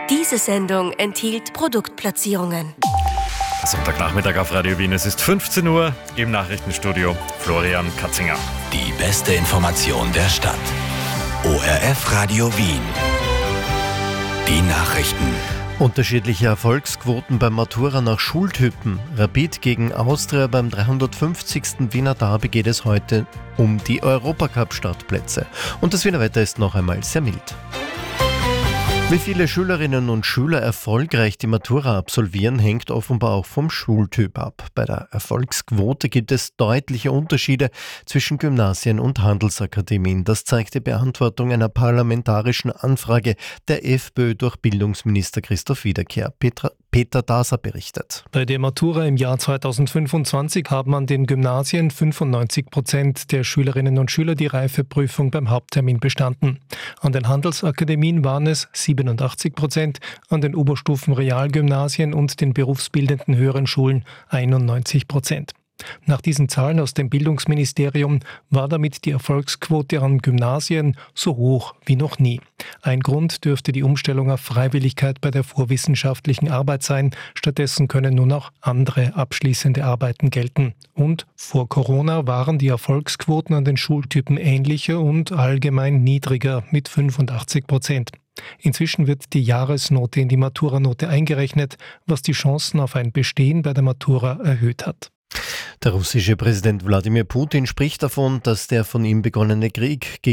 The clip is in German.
Diese Sendung enthielt Produktplatzierungen. Sonntagnachmittag auf Radio Wien. Es ist 15 Uhr im Nachrichtenstudio. Florian Katzinger. Die beste Information der Stadt. ORF Radio Wien. Die Nachrichten. Unterschiedliche Erfolgsquoten beim Matura nach Schultypen. Rapid gegen Austria beim 350. Wiener Derby geht es heute um die Europacup-Startplätze. Und das Wiener Wetter ist noch einmal sehr mild. Wie viele Schülerinnen und Schüler erfolgreich die Matura absolvieren, hängt offenbar auch vom Schultyp ab. Bei der Erfolgsquote gibt es deutliche Unterschiede zwischen Gymnasien und Handelsakademien. Das zeigt die Beantwortung einer parlamentarischen Anfrage der FPÖ durch Bildungsminister Christoph Wiederkehr. Peter Daser berichtet. Bei der Matura im Jahr 2025 haben an den Gymnasien 95% der Schülerinnen und Schüler die Reifeprüfung beim Haupttermin bestanden. An den Handelsakademien waren es 87%, an den Oberstufen-Realgymnasien und den berufsbildenden höheren Schulen 91%. Nach diesen Zahlen aus dem Bildungsministerium war damit die Erfolgsquote an Gymnasien so hoch wie noch nie. Ein Grund dürfte die Umstellung auf Freiwilligkeit bei der vorwissenschaftlichen Arbeit sein. Stattdessen können nun auch andere abschließende Arbeiten gelten. Und vor Corona waren die Erfolgsquoten an den Schultypen ähnlicher und allgemein niedriger mit 85%. Inzwischen wird die Jahresnote in die Maturanote eingerechnet, was die Chancen auf ein Bestehen bei der Matura erhöht hat. Der russische Präsident Wladimir Putin spricht davon, dass der von ihm begonnene Krieg gegen